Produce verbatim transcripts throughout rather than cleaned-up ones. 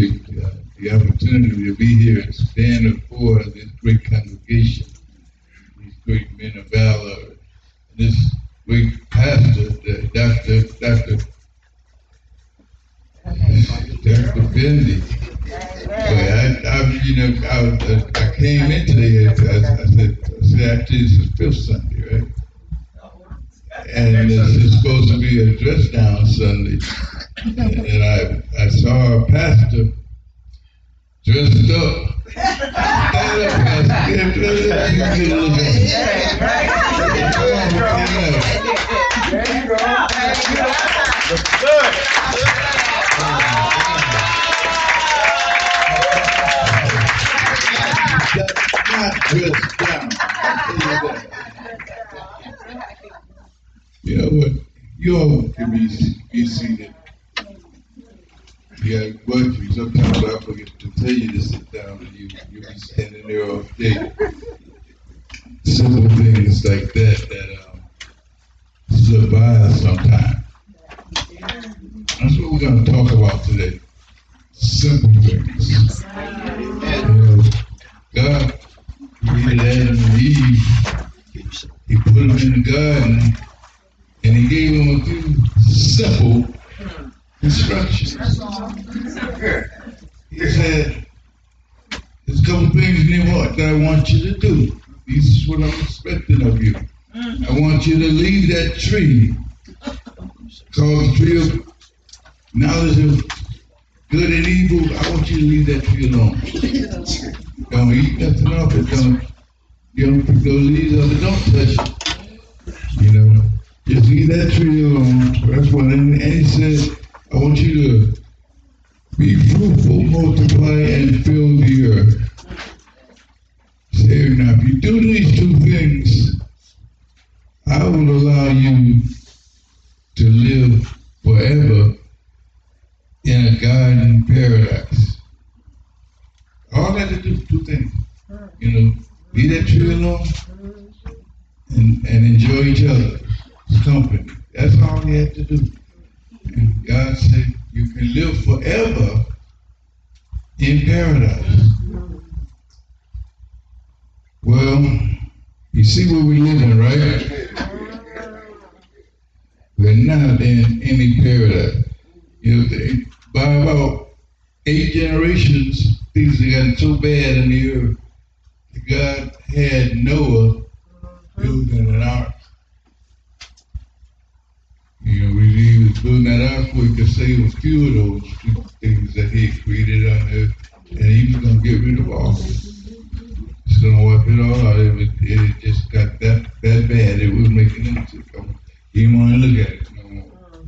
appreciate uh, the opportunity to be here and stand before this great congregation, these great men of valor, and this great pastor, uh, Doctor Doctor Doctor Bendy. I, I, you know, I, I came in today. I, I said, I said, actually, this is fifth Sunday, right? And this is supposed to be a dress down Sunday. And I, I saw a pastor dressed up. Stand up, pastor. Get dressed up. You get a look at it. Come on, stand up. There you go. Good. Not dressed down. You know what? You all can be, be seated. Yeah, work for you. Sometimes I forget to tell you to sit down and you, you'll be standing there all day. Simple things like that that um, slip by us sometimes. That's what we're going to talk about today. Simple things. You know, God created Adam and Eve. He put them in the garden and he gave them a few simple instructions. He said, there's a couple things in your heart that I want you to do. This is what I'm expecting of you. I want you to leave that tree called the tree of knowledge of good and evil. I want you to leave that tree alone. Don't eat nothing off it. Don't, you don't pick those leaves off it. Don't touch it. You know, just leave that tree alone. That's what, and, and he said, I want you to be fruitful, multiply, and fill the earth. Say, now, if you do these two things, I will allow you to live forever in a garden paradise. All I got to do is two things. You know, be that tree alone and, and enjoy each other's company. That's all you have to do. And God said, you can live forever in paradise. Well, you see where we're living, right? We're not in any paradise. You know, they, by about eight generations, things have gotten so bad in the earth that God had Noah building an ark. You know, he was building that ark where he could save a few of those things that he had created on earth, and he was going to get rid of all of it. He's going to wipe it all out. It, it just got that, that bad. It was making him sick. He didn't want to look at it no more.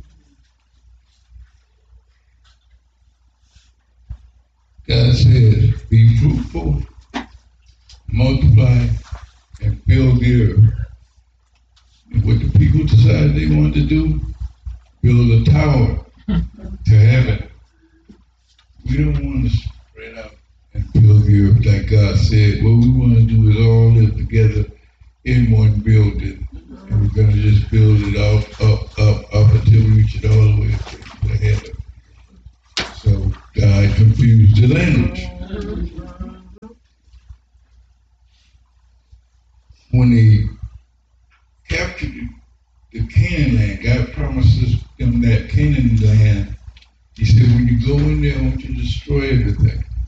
God says, be fruitful, multiply, and fill the earth. And what the people decided they wanted to do, build a tower to heaven. We don't want to spread out and fill the earth like God said. What we want to do is all live together in one building. And we're going to just build it up, up, up, up until we reach it all the way to heaven. So God confused the language. When they captured the Canaan land, God promises them that Canaan land. He said, when you go in there, I want you to destroy everything.